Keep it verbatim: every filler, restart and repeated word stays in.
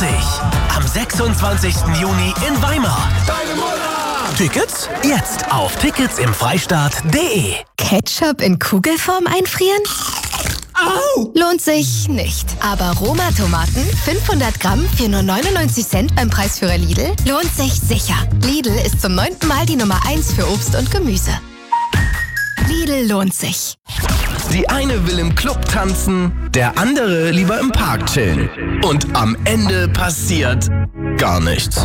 sich am sechsundzwanzigsten Juni in Weimar. Tickets jetzt auf tickets im freistaat punkt de. Ketchup in Kugelform einfrieren? Au! Lohnt sich nicht. Aber Roma-Tomaten, fünfhundert Gramm für nur neunundneunzig Cent beim Preisführer Lidl, lohnt sich sicher. Lidl ist zum neunten Mal die Nummer eins für Obst und Gemüse. Lidl lohnt sich. Die eine will im Club tanzen, der andere lieber im Park chillen. Und am Ende passiert gar nichts.